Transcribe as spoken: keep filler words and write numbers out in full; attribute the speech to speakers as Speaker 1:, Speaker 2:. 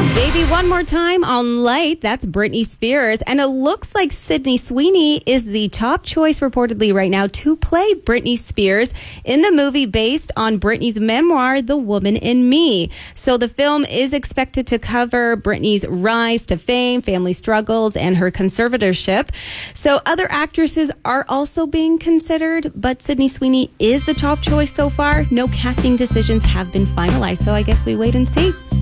Speaker 1: Baby One More Time on Light. That's Britney Spears. And it looks like Sydney Sweeney is the top choice reportedly right now to play Britney Spears in the movie based on Britney's memoir, The Woman in Me. So the film is expected to cover Britney's rise to fame, family struggles, and her conservatorship. So other actresses are also being considered, but Sydney Sweeney is the top choice so far. No casting decisions have been finalized, so I guess we wait and see.